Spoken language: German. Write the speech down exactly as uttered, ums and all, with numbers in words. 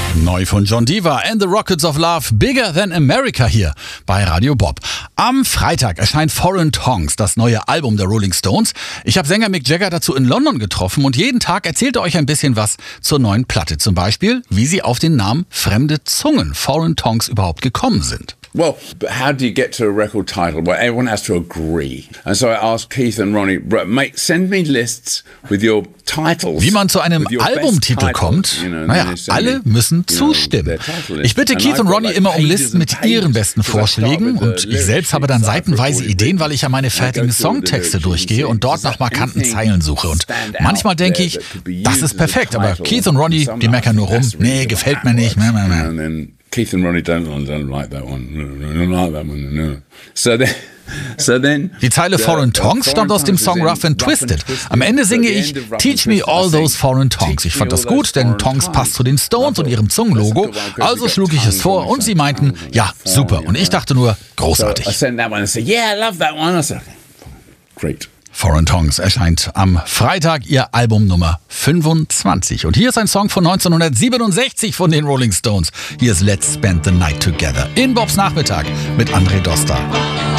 Neu von John Diva and the Rockets of Love, Bigger Than America hier bei Radio Bob. Am Freitag erscheint Foreign Tongues, das neue Album der Rolling Stones. Ich habe Sänger Mick Jagger dazu in London getroffen und jeden Tag erzählt er euch ein bisschen was zur neuen Platte. Zum Beispiel, wie sie auf den Namen Fremde Zungen, Foreign Tongues, überhaupt gekommen sind. Well, how do you get to a record title? Well, everyone has to agree. And so I asked Keith and Ronnie, mate, send me lists with your titles. Wie man zu einem Albumtitel kommt? Naja, alle müssen zustimmen. Ich bitte Keith und Ronnie immer um Listen mit ihren besten Vorschlägen und ich selbst habe dann seitenweise Ideen, weil ich ja meine fertigen Songtexte durchgehe und dort nach markanten Zeilen suche. Und manchmal denke ich, das ist perfekt, aber Keith und Ronnie, die meckern nur rum. Nee, gefällt mir nicht. Keith and Ronnie don't, don't like that one. Don't like that one. No. So then, so then Die Zeile Foreign Tongues stammt aus dem Song Rough and Twisted. Am Ende singe ich Teach me all those foreign tongues. Ich fand das gut, denn Tongues passt zu den Stones und ihrem Zungenlogo. Also schlug ich es vor und sie meinten, ja, super. Und ich dachte nur, großartig. Great. Foreign Tongues erscheint am Freitag, ihr Album Nummer fünfundzwanzig. Und hier ist ein Song von neunzehnhundertsiebenundsechzig von den Rolling Stones. Hier ist Let's Spend the Night Together in Bobs Nachmittag mit André Doster.